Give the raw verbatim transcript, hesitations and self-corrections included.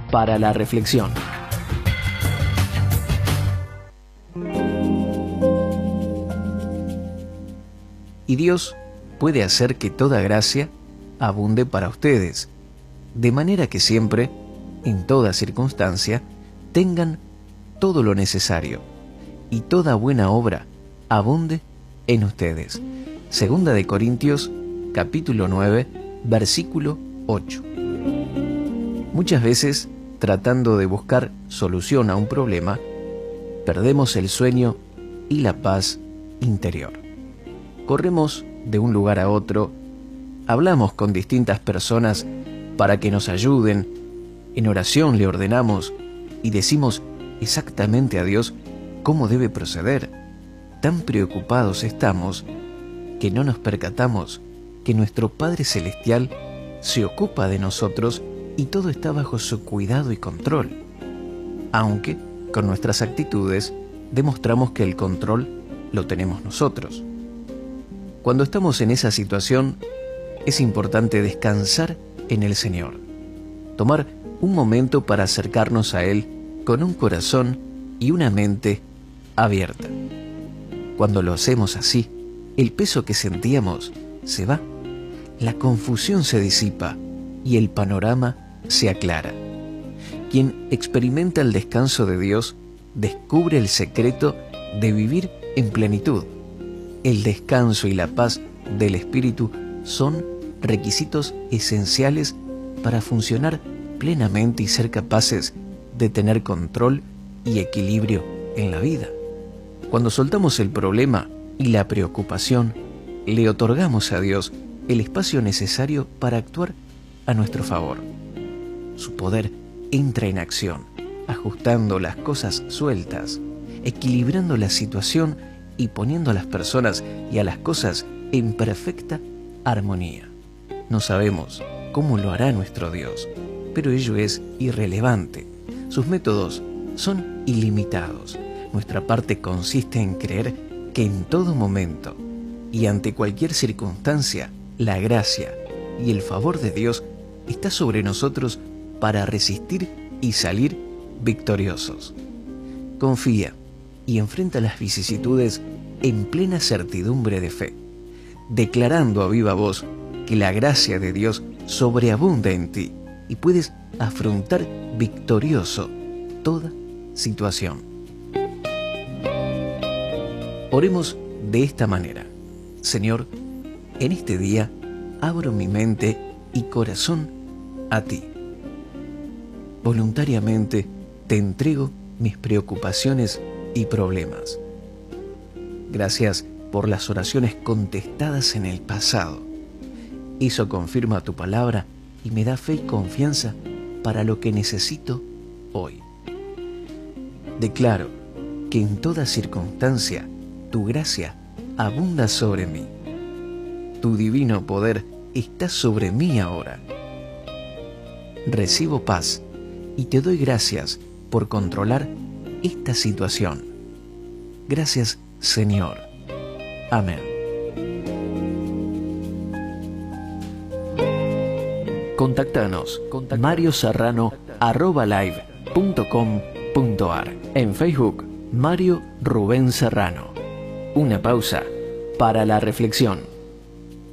para la reflexión. Y Dios puede hacer que toda gracia abunde para ustedes, de manera que siempre, en toda circunstancia, tengan todo lo necesario, y toda buena obra abunde en ustedes. Segunda de Corintios, capítulo nueve, versículo ocho. Muchas veces, tratando de buscar solución a un problema, perdemos el sueño y la paz interior. Corremos de un lugar a otro, hablamos con distintas personas para que nos ayuden, en oración le ordenamos y decimos exactamente a Dios cómo debe proceder. Tan preocupados estamos que no nos percatamos que nuestro Padre Celestial se ocupa de nosotros y todo está bajo su cuidado y control, aunque con nuestras actitudes demostramos que el control lo tenemos nosotros. Cuando estamos en esa situación, es importante descansar en el Señor, tomar un momento para acercarnos a Él con un corazón y una mente abierta. Cuando lo hacemos así, el peso que sentíamos se va, la confusión se disipa y el panorama se aclara. Quien experimenta el descanso de Dios descubre el secreto de vivir en plenitud. El descanso y la paz del Espíritu son requisitos esenciales para funcionar plenamente y ser capaces de tener control y equilibrio en la vida. Cuando soltamos el problema y la preocupación, le otorgamos a Dios el espacio necesario para actuar a nuestro favor. Su poder entra en acción, ajustando las cosas sueltas, equilibrando la situación y poniendo a las personas y a las cosas en perfecta armonía. No sabemos cómo lo hará nuestro Dios, pero ello es irrelevante. Sus métodos son ilimitados. Nuestra parte consiste en creer que en todo momento y ante cualquier circunstancia, la gracia y el favor de Dios está sobre nosotros para resistir y salir victoriosos. Confía y enfrenta las vicisitudes en plena certidumbre de fe, declarando a viva voz que la gracia de Dios sobreabunda en ti y puedes afrontar victorioso toda situación. Oremos de esta manera. Señor, en este día abro mi mente y corazón a ti. Voluntariamente te entrego mis preocupaciones y problemas. Gracias por las oraciones contestadas en el pasado. Eso confirma tu palabra y me da fe y confianza para lo que necesito hoy. Declaro que en toda circunstancia tu gracia abunda sobre mí. Tu divino poder está sobre mí ahora. Recibo paz y te doy gracias por controlar esta situación. Gracias, Señor. Amén. Contáctanos mario serrano arroba live punto com punto ar. En Facebook, Mario Rubén Serrano. Una pausa para la reflexión.